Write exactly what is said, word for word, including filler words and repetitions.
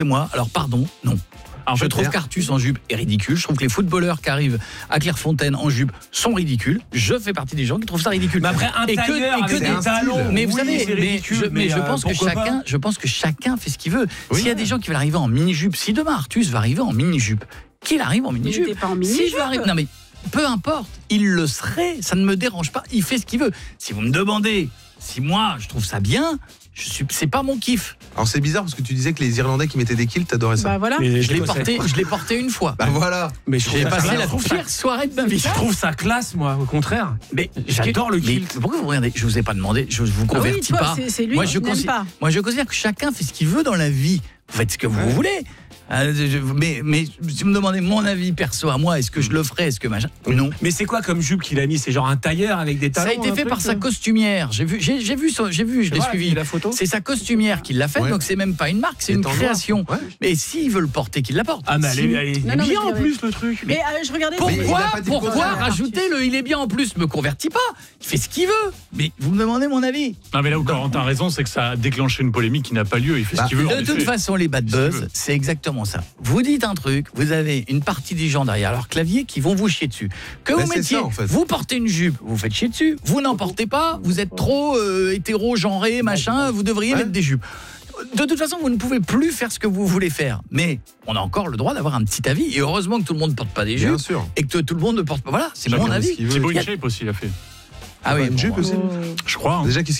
moi, alors pardon, non. Alors, je trouve qu'Artus en jupe est ridicule. Je trouve que les footballeurs qui arrivent à Clairefontaine en jupe sont ridicules. Je fais partie des gens qui trouvent ça ridicule. Mais après, un et tailleur que, et que avec des des talons, mais vous oui, savez, c'est mais, ridicule, je, mais mais je euh, pense que pourquoi chacun, pas je pense que chacun fait ce qu'il veut. Oui. S'il y a des gens qui veulent arriver en mini-jupe, si demain Artus va arriver en mini-jupe, qu'il arrive en mini-jupe. Il était pas en Si mini-jupe. je veux arriver, non mais peu importe, il le serait, ça ne me dérange pas, il fait ce qu'il veut. Si vous me demandez si moi je trouve ça bien, je suis, c'est pas mon kiff. Alors c'est bizarre parce que tu disais que les Irlandais qui mettaient des kilts, t'adorais ça. Bah voilà. Mais Je l'ai porté, je l'ai porté une fois. Bah voilà. Mais je trouve J'ai ça passé classe. la Je trouve ça- pire soirée de ma vie. Je trouve ça classe, moi, au contraire. Mais J'adore le mais kilt. pourquoi vous regardez? Je vous ai pas demandé, je vous Ah oui, convertis toi, pas. c'est- c'est lui moi, qui je n'aime considère, pas. moi, je considère que chacun fait ce qu'il veut dans la vie. Vous faites ce que vous Ouais. voulez. Euh, je- Mais, mais si vous me demandez mon avis perso à moi, est-ce que je le ferais, est-ce que machin? Non. Mais c'est quoi comme jupe qu'il a mis? C'est genre un tailleur avec des Ça talons? a été un fait truc, par sa euh costumière. J'ai vu, j'ai, j'ai vu, son- j'ai vu, je C'est l'ai vrai, suivi. la photo. C'est sa costumière qui l'a fait, Ouais. donc c'est même pas une marque, c'est Et une en noir. création. Ouais. Mais s'il veut le porter, qu'il la porte. Ah, mais elle Si- est, elle est Non, non, bien mais en c'est- plus, le truc. Mais euh, je regardais. Mais il Pourquoi, a pas dit le pourquoi contraire. rajouter le il est bien en plus? Me convertit pas. Il fait ce qu'il veut. Mais vous me demandez mon avis. Non, mais là où Corentin a raison, c'est que ça a déclenché une polémique qui n'a pas lieu. Il fait Bah, ce qu'il veut. en De toute effet. façon, les bad Ce qu'il buzz, veut. c'est exactement ça. Vous dites un truc, vous avez une partie des gens derrière leur clavier qui vont vous chier dessus. Que Bah, vous c'est mettiez, ça, en fait. vous portez une jupe, vous faites chier dessus. Vous n'en portez pas, vous êtes trop euh, hétéro-genré, machin, vous devriez Ouais. mettre des jupes. De toute façon, vous ne pouvez plus faire ce que vous voulez faire. Mais on a encore le droit d'avoir un petit avis. Et heureusement que tout le monde ne porte pas des Bien jupes. sûr. Et que tout le monde ne porte pas. Voilà, c'est Chacun mon fait ce avis. qu'il veut. Thibaut Il y a- InShape aussi, il a fait. Ah oui, Une bon, jupe bah, aussi. Je crois. hein. Déjà qu'est-ce